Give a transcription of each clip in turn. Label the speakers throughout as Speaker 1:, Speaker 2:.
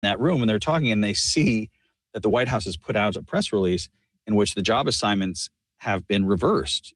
Speaker 1: that room and they're talking and they see that the White House has put out a press release in which the job assignments have been reversed,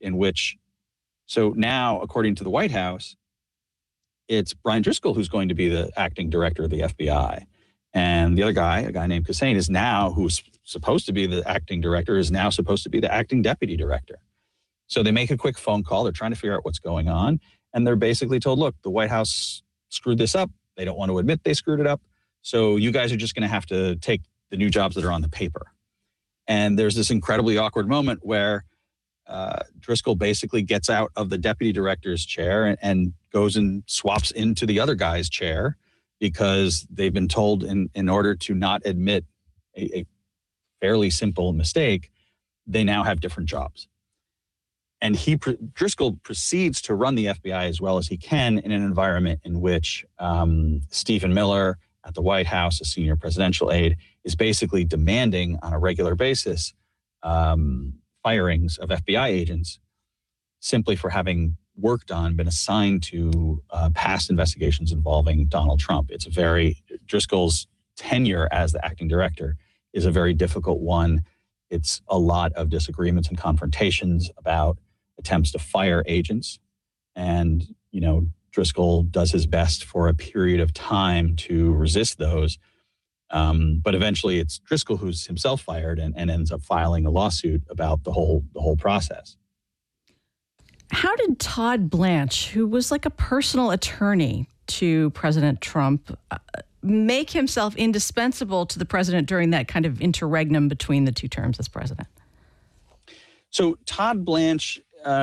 Speaker 1: so now, according to the White House, it's Brian Driscoll who's going to be the acting director of the FBI. And the other guy, a guy named Kassane, who's supposed to be the acting director, is now supposed to be the acting deputy director. So they make a quick phone call. They're trying to figure out what's going on. And they're basically told, look, the White House screwed this up. They don't want to admit they screwed it up. So you guys are just going to have to take the new jobs that are on the paper. And there's this incredibly awkward moment where Driscoll basically gets out of the deputy director's chair and goes and swaps into the other guy's chair because they've been told in order to not admit a fairly simple mistake, they now have different jobs. And Driscoll proceeds to run the FBI as well as he can in an environment in which Stephen Miller at the White House, a senior presidential aide, is basically demanding on a regular basis firings of FBI agents simply for having been assigned to past investigations involving Donald Trump. Driscoll's tenure as the acting director is a very difficult one. It's a lot of disagreements and confrontations about attempts to fire agents. And, Driscoll does his best for a period of time to resist those. But eventually it's Driscoll who's himself fired and ends up filing a lawsuit about the whole process.
Speaker 2: How did Todd Blanche, who was like a personal attorney to President Trump, make himself indispensable to the president during that kind of interregnum between the two terms as president?
Speaker 1: So Todd Blanche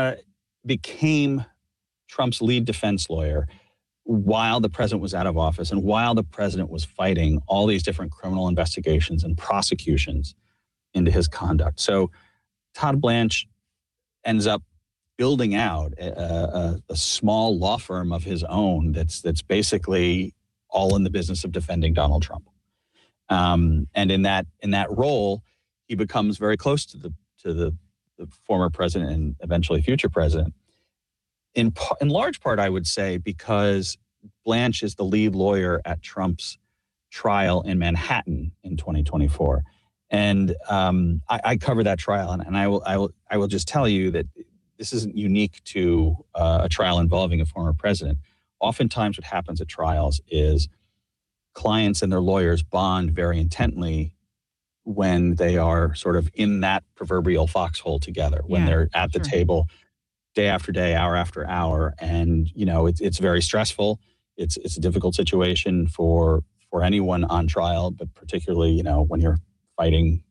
Speaker 1: became Trump's lead defense lawyer while the president was out of office and while the president was fighting all these different criminal investigations and prosecutions into his conduct. So Todd Blanche ends up building out a small law firm of his own that's basically all in the business of defending Donald Trump. And in that role, he becomes very close to the former president and eventually future president. In large part, I would say, because Blanche is the lead lawyer at Trump's trial in Manhattan in 2024. And I cover that trial, and I will just tell you that this isn't unique to a trial involving a former president. Oftentimes what happens at trials is clients and their lawyers bond very intently when they are sort of in that proverbial foxhole together, when they're at the table day after day, hour after hour. And, it's very stressful. It's a difficult situation for anyone on trial, but particularly, when you're fighting,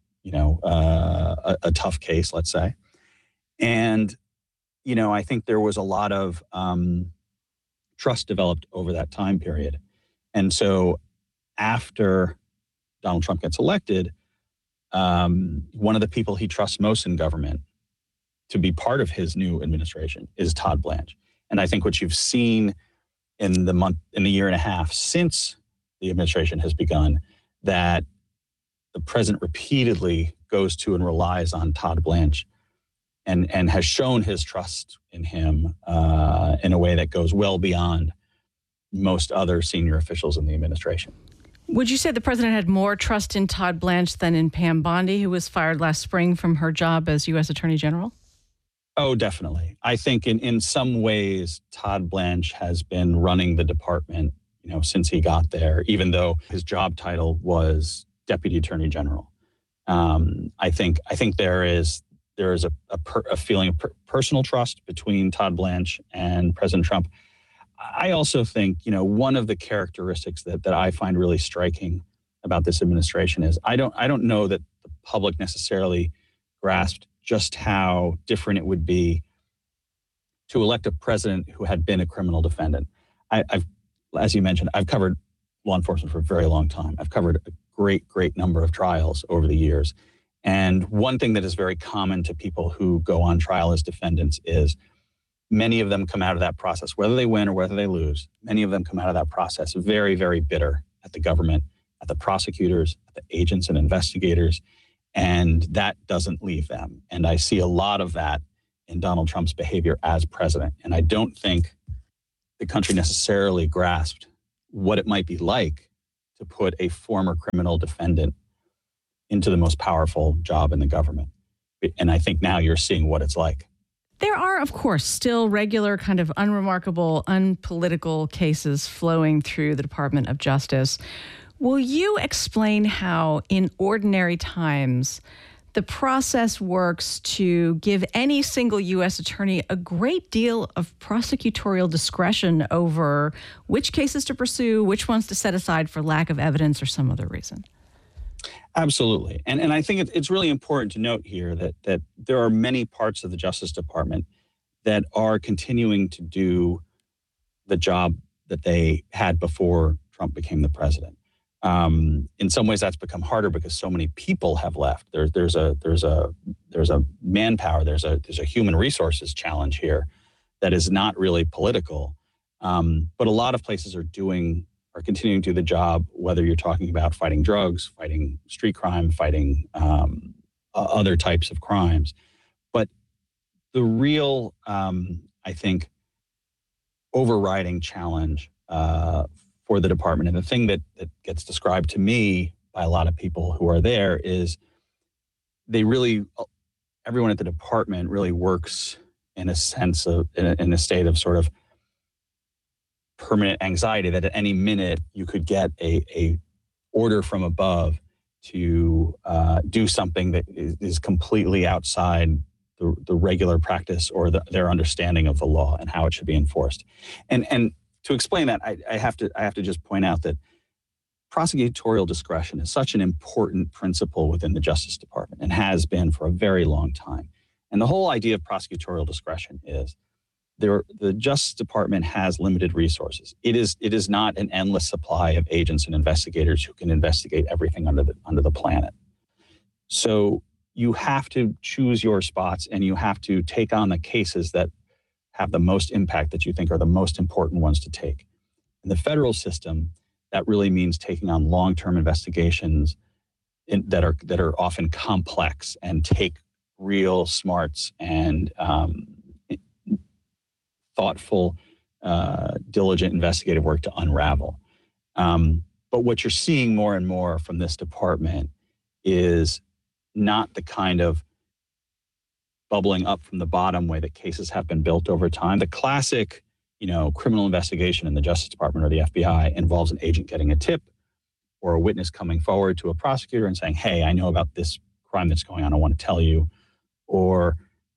Speaker 1: a tough case, let's say. And, I think there was a lot of trust developed over that time period. And so after Donald Trump gets elected, one of the people he trusts most in government to be part of his new administration is Todd Blanche. And I think what you've seen in the year and a half since the administration has begun, that the president repeatedly goes to and relies on Todd Blanche and has shown his trust in him in a way that goes well beyond most other senior officials in the administration.
Speaker 2: Would you say the president had more trust in Todd Blanche than in Pam Bondi, who was fired last spring from her job as U.S. Attorney General?
Speaker 1: Oh, definitely. I think in some ways, Todd Blanche has been running the department, since he got there, even though his job title was Deputy Attorney General. I think there is a feeling of personal trust between Todd Blanche and President Trump. I also think, one of the characteristics that I find really striking about this administration is I don't know that the public necessarily grasped just how different it would be to elect a president who had been a criminal defendant. I've, as you mentioned, I've covered law enforcement for a very long time. I've covered a great number of trials over the years. And one thing that is very common to people who go on trial as defendants is many of them come out of that process, whether they win or whether they lose, many of them come out of that process very, very bitter at the government, at the prosecutors, at the agents and investigators, and that doesn't leave them. And I see a lot of that in Donald Trump's behavior as president. And I don't think the country necessarily grasped what it might be like to put a former criminal defendant into the most powerful job in the government. And I think now you're seeing what it's like.
Speaker 2: There are, of course, still regular kind of unremarkable, unpolitical cases flowing through the Department of Justice. Will you explain how, in ordinary times, the process works to give any single U.S. attorney a great deal of prosecutorial discretion over which cases to pursue, which ones to set aside for lack of evidence or some other reason?
Speaker 1: Absolutely. And I think it's really important to note here that there are many parts of the Justice Department that are continuing to do the job that they had before Trump became the president. In some ways, that's become harder because so many people have left. There's a manpower, there's a human resources challenge here that is not really political. But a lot of places are continuing to do the job, whether you're talking about fighting drugs, fighting street crime, fighting other types of crimes. But the real, I think, overriding challenge for the department, and the thing that gets described to me by a lot of people who are there, is everyone at the department really works in a sense of, in a state of sort of permanent anxiety that at any minute you could get a order from above to do something that is completely outside the regular practice or their understanding of the law and how it should be enforced. And to explain that, I have to just point out that prosecutorial discretion is such an important principle within the Justice Department and has been for a very long time. And the whole idea of prosecutorial discretion is the Justice Department has limited resources. It is not an endless supply of agents and investigators who can investigate everything under the planet. So you have to choose your spots, and you have to take on the cases that have the most impact, that you think are the most important ones to take. In the federal system, that really means taking on long-term investigations that are often complex and take real smarts and thoughtful, diligent investigative work to unravel. But what you're seeing more and more from this department is not the kind of bubbling up from the bottom way that cases have been built over time. The classic, criminal investigation in the Justice Department or the FBI involves an agent getting a tip or a witness coming forward to a prosecutor and saying, "Hey, I know about this crime that's going on. I want to tell you," or,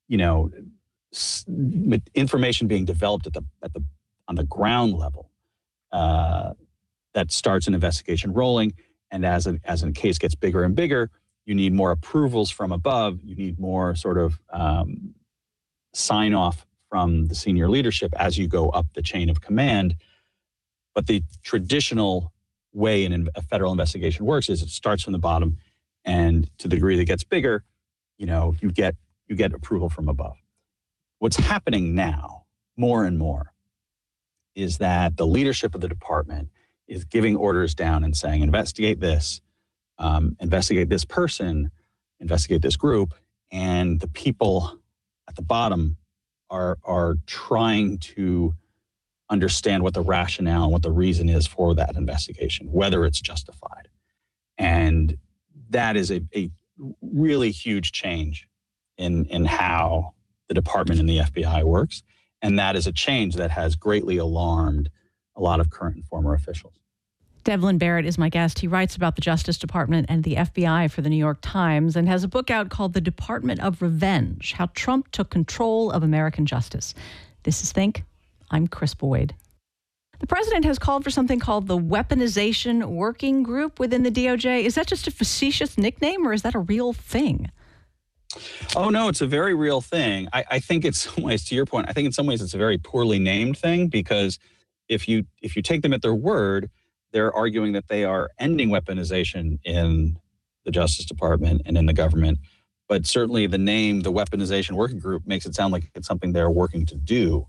Speaker 1: information being developed on the ground level that starts an investigation rolling. And as a case gets bigger and bigger, you need more approvals from above. You need more sort of sign off from the senior leadership as you go up the chain of command. But the traditional way a federal investigation works is it starts from the bottom, and to the degree that it gets bigger, you get approval from above. What's happening now, more and more, is that the leadership of the department is giving orders down and saying, investigate this, investigate this person, investigate this group, and the people at the bottom are trying to understand what the rationale and what the reason is for that investigation, whether it's justified. And that is a really huge change in how the department and the FBI works. And that is a change that has greatly alarmed a lot of current and former officials.
Speaker 2: Devlin Barrett is my guest. He writes about the Justice Department and the FBI for the New York Times and has a book out called The Department of Revenge: How Trump Took Control of American Justice. This is Think. I'm Chris Boyd. The president has called for something called the Weaponization Working Group within the DOJ. Is that just a facetious nickname, or is that a real thing?
Speaker 1: Oh, no, it's a very real thing. I think in some ways, to your point, I think in some ways it's a very poorly named thing, because if you take them at their word, they're arguing that they are ending weaponization in the Justice Department and in the government. But certainly the name, the Weaponization Working Group, makes it sound like it's something they're working to do.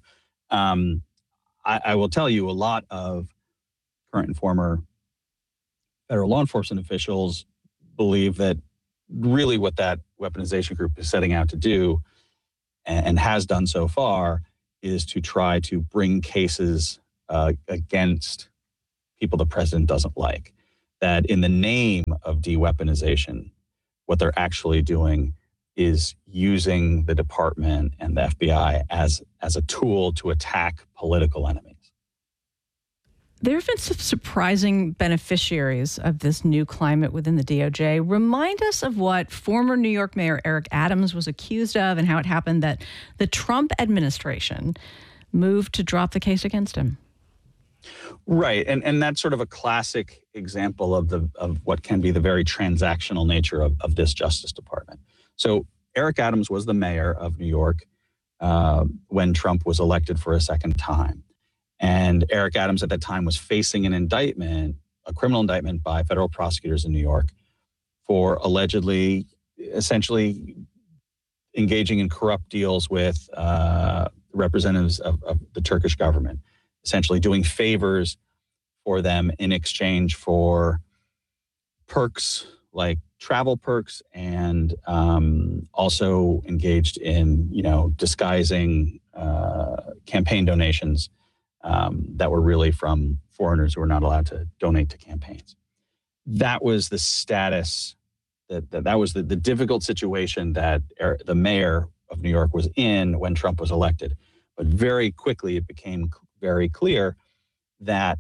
Speaker 1: I will tell you, a lot of current and former federal law enforcement officials believe that really what that weaponization group is setting out to do, and has done so far, is to try to bring cases against people the president doesn't like. that in the name of de-weaponization, what they're actually doing is using the department and the FBI as a tool to attack political enemies.
Speaker 2: There have been some surprising beneficiaries of this new climate within the DOJ. Remind us of what former New York Mayor Eric Adams was accused of and how it happened that the Trump administration moved to drop the case against him.
Speaker 1: Right, and that's sort of a classic example of what can be the very transactional nature of this Justice Department. So Eric Adams was the mayor of New York when Trump was elected for a second time. And Eric Adams at that time was facing an indictment, a criminal indictment by federal prosecutors in New York for allegedly, essentially engaging in corrupt deals with representatives of the Turkish government, essentially doing favors for them in exchange for perks like travel perks, and also engaged in, disguising campaign donations that were really from foreigners who were not allowed to donate to campaigns. That was the status, that was the difficult situation that the mayor of New York was in when Trump was elected. But very quickly, it became very clear that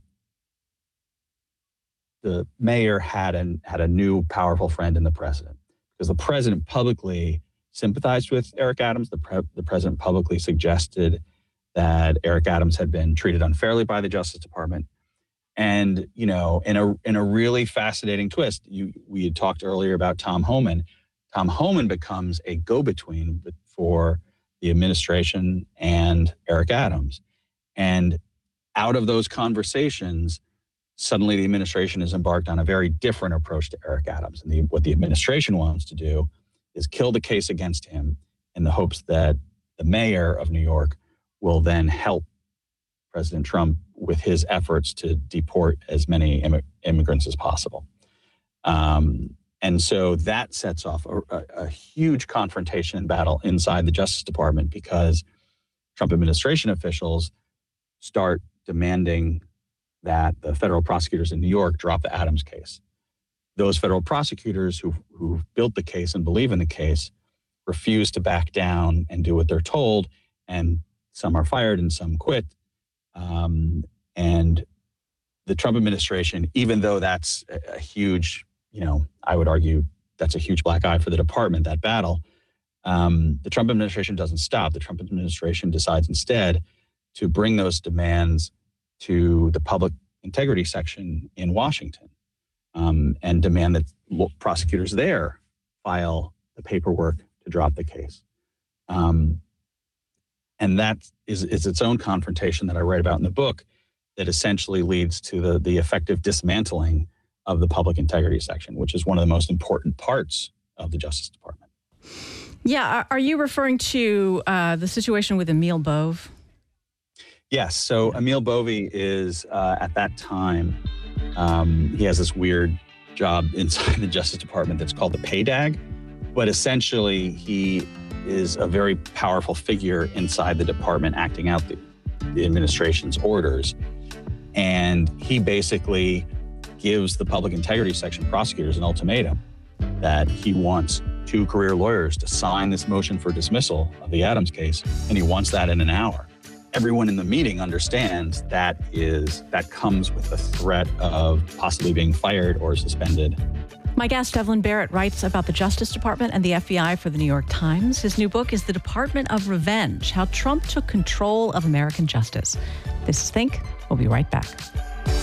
Speaker 1: the mayor had a new powerful friend in the president, because the president publicly sympathized with Eric Adams. The president publicly suggested that Eric Adams had been treated unfairly by the Justice Department. And, in a really fascinating twist, we had talked earlier about Tom Homan. Tom Homan becomes a go-between for the administration and Eric Adams. And out of those conversations, suddenly the administration is embarked on a very different approach to Eric Adams. And what the administration wants to do is kill the case against him in the hopes that the mayor of New York will then help President Trump with his efforts to deport as many immigrants as possible. And so that sets off a huge confrontation and battle inside the Justice Department, because Trump administration officials start demanding that the federal prosecutors in New York drop the Adams case. Those federal prosecutors who built the case and believe in the case refuse to back down and do what they're told, and some are fired and some quit. And the Trump administration, even though that's a huge, I would argue that's a huge black eye for the department, that battle, the Trump administration doesn't stop. The Trump administration decides instead to bring those demands to the public integrity section in Washington, and demand that prosecutors there file the paperwork to drop the case. And that is its own confrontation that I write about in the book, that essentially leads to the effective dismantling of the public integrity section, which is one of the most important parts of the Justice Department.
Speaker 2: Yeah. Are you referring to the situation with Emil Bove?
Speaker 1: Yes. So Emil Bove is, at that time, he has this weird job inside the Justice Department that's called the PAYDAG. But essentially, he is a very powerful figure inside the department, acting out the administration's orders. And he basically gives the public integrity section prosecutors an ultimatum that he wants 2 career lawyers to sign this motion for dismissal of the Adams case, and he wants that in an hour. Everyone in the meeting understands that comes with the threat of possibly being fired or suspended.
Speaker 2: My guest, Devlin Barrett, writes about the Justice Department and the FBI for the New York Times. His new book is The Department of Revenge: How Trump Took Control of American Justice. This is Think. We'll be right back.